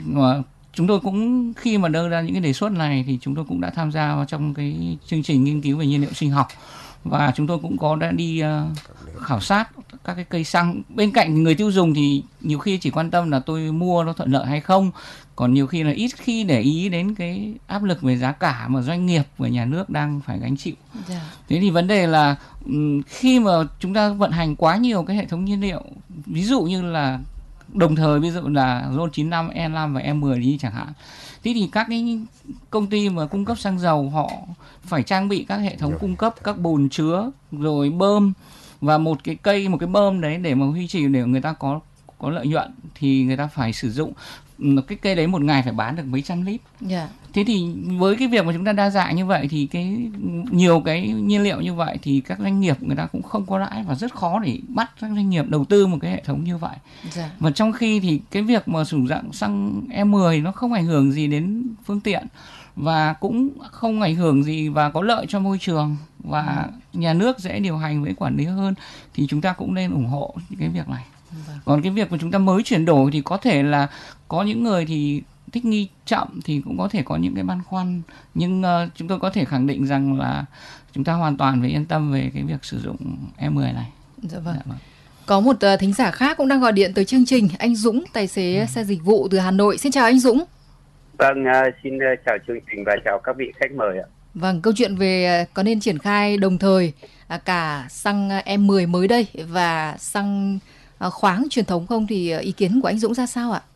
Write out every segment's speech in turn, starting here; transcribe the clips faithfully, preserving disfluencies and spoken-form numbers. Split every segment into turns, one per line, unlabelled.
Và chúng tôi cũng khi mà đưa ra những cái đề xuất này thì chúng tôi cũng đã tham gia vào trong cái chương trình nghiên cứu về nhiên liệu sinh học, và chúng tôi cũng có đã đi uh, khảo sát các cái cây xăng. Bên cạnh người tiêu dùng thì nhiều khi chỉ quan tâm là tôi mua nó thuận lợi hay không, còn nhiều khi là ít khi để ý đến cái áp lực về giá cả mà doanh nghiệp và nhà nước đang phải gánh chịu. Yeah. Thế thì vấn đề là khi mà chúng ta vận hành quá nhiều cái hệ thống nhiên liệu, ví dụ như là đồng thời ví dụ là RON chín mươi lăm, E năm và E mười đi chẳng hạn, thế thì các cái công ty mà cung cấp xăng dầu họ phải trang bị các hệ thống cung cấp, các bồn chứa rồi bơm, và một cái cây một cái bơm đấy để mà duy trì để người ta có có lợi nhuận thì người ta phải sử dụng cái cây đấy một ngày phải bán được mấy trăm lít. Yeah. Thế thì với cái việc mà chúng ta đa dạng như vậy thì cái nhiều cái nhiên liệu như vậy thì các doanh nghiệp người ta cũng không có lãi và rất khó để bắt các doanh nghiệp đầu tư một cái hệ thống như vậy. Yeah. Và trong khi thì cái việc mà sử dụng xăng E mười nó không ảnh hưởng gì đến phương tiện và cũng không ảnh hưởng gì và có lợi cho môi trường và nhà nước dễ điều hành với quản lý hơn, thì chúng ta cũng nên ủng hộ cái việc này. Vâng. Còn cái việc mà chúng ta mới chuyển đổi thì có thể là có những người thì thích nghi chậm thì cũng có thể có những cái băn khoăn, nhưng uh, chúng tôi có thể khẳng định rằng là chúng ta hoàn toàn phải yên tâm về cái việc sử dụng E mười này.
Dạ vâng. Dạ vâng. Có một uh, thính giả khác cũng đang gọi điện tới chương trình, anh Dũng, tài xế ừ. xe dịch vụ từ Hà Nội. Xin chào anh Dũng.
Vâng, uh, xin uh, chào chương trình và chào các vị khách mời ạ.
Vâng, câu chuyện về uh, có nên triển khai đồng thời uh, cả xăng uh, E mười mới đây và xăng uh, khoáng truyền thống không thì uh, ý kiến của anh Dũng ra sao ạ?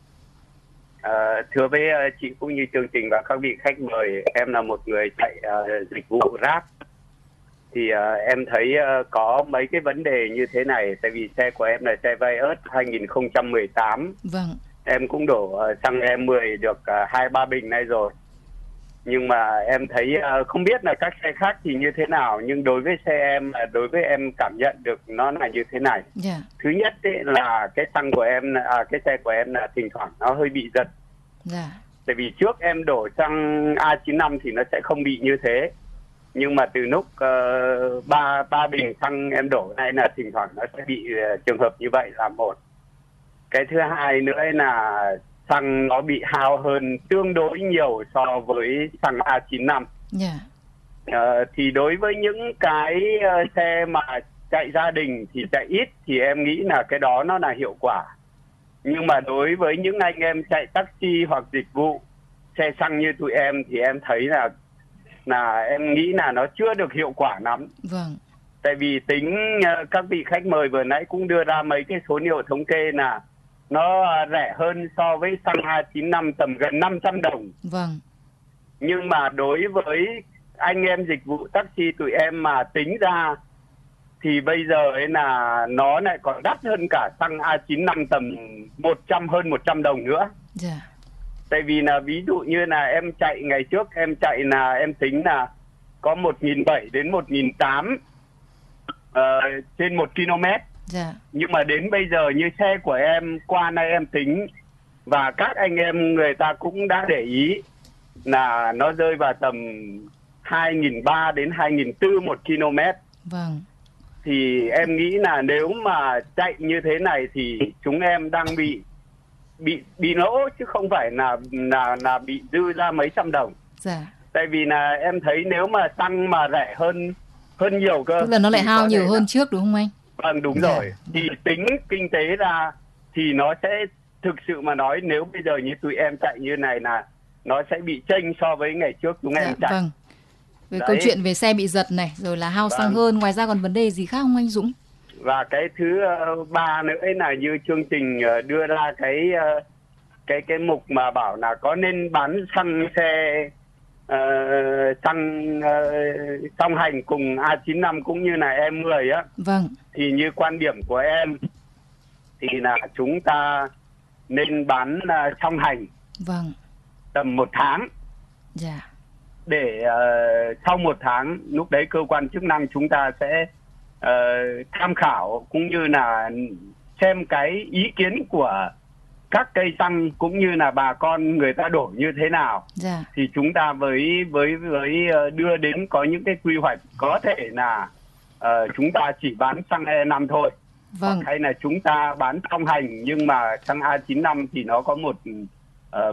À, thưa với uh, chị cũng như chương trình và các vị khách mời, em là một người chạy uh, dịch vụ Grab. Thì uh, em thấy uh, có mấy cái vấn đề như thế này. Tại vì xe của em là xe Vios hai không một tám. Vâng. Em cũng đổ uh, xăng E mười được hai uh, ba bình nay rồi. Nhưng mà em thấy uh, không biết là các xe khác thì như thế nào, nhưng đối với xe em, đối với em cảm nhận được nó là như thế này. Yeah. Thứ nhất ấy, là cái xăng của em, à, cái xe của em là thỉnh thoảng nó hơi bị giật. Yeah. Tại vì trước em đổ xăng A chín mươi lăm thì nó sẽ không bị như thế, nhưng mà từ lúc uh, ba ba bình xăng em đổ này là thỉnh thoảng nó sẽ bị uh, trường hợp như vậy là một. Cái thứ hai nữa là xăng nó bị hao hơn tương đối nhiều so với xăng A chín mươi lăm. Yeah. Uh, thì đối với những cái uh, xe mà chạy gia đình thì chạy ít thì em nghĩ là cái đó nó là hiệu quả. Nhưng mà đối với những anh em chạy taxi hoặc dịch vụ xe xăng như tụi em thì em thấy là là em nghĩ là nó chưa được hiệu quả lắm. Vâng. Tại vì tính uh, các vị khách mời vừa nãy cũng đưa ra mấy cái số liệu thống kê là nó rẻ hơn so với xăng A chín mươi lăm tầm gần năm trăm đồng. Vâng. Nhưng mà đối với anh em dịch vụ taxi tụi em mà tính ra thì bây giờ ấy là nó lại còn đắt hơn cả xăng A chín mươi lăm tầm một trăm hơn một trăm đồng nữa. Yeah. Tại vì là ví dụ như là em chạy ngày trước em chạy là em tính là có một nghìn bảy trăm đến một nghìn tám trăm uh, trên một km. Yeah. Nhưng mà đến bây giờ như xe của em qua nay em tính và các anh em người ta cũng đã để ý là nó rơi vào tầm hai nghìn ba trăm đến hai nghìn bốn trăm một km. Vâng. Thì em nghĩ là nếu mà chạy như thế này thì chúng em đang bị bị bị lỗ chứ không phải là là là bị dư ra mấy trăm đồng. Dạ. Tại vì là em thấy nếu mà xăng mà rẻ hơn hơn nhiều cơ.
Tức là nó lại hao nhiều hơn là... trước đúng không anh?
Vâng, đúng dạ. rồi. Thì tính kinh tế ra thì nó sẽ thực sự mà nói nếu bây giờ như tụi em chạy như này là nó sẽ bị chênh so với ngày trước chúng dạ, em chạy. Vâng.
Về câu chuyện về xe bị giật này rồi là hao vâng. xăng hơn, ngoài ra còn vấn đề gì khác không anh Dũng?
Và cái thứ uh, ba nữa là như chương trình uh, đưa ra cái uh, cái cái mục mà bảo là có nên bán xăng xe uh, xăng uh, song hành cùng A chín mươi lăm cũng như là E mười á. Vâng. Thì như quan điểm của em thì là chúng ta nên bán uh, song hành. Vâng. Tầm một tháng. Dạ. Yeah. Để uh, sau một tháng lúc đấy cơ quan chức năng chúng ta sẽ uh, tham khảo cũng như là xem cái ý kiến của các cây xăng cũng như là bà con người ta đổ như thế nào. Yeah. Thì chúng ta với với với đưa đến có những cái quy hoạch có thể là uh, chúng ta chỉ bán xăng E năm thôi. Vâng. Hoặc hay là chúng ta bán song hành nhưng mà xăng A chín mươi lăm thì nó có một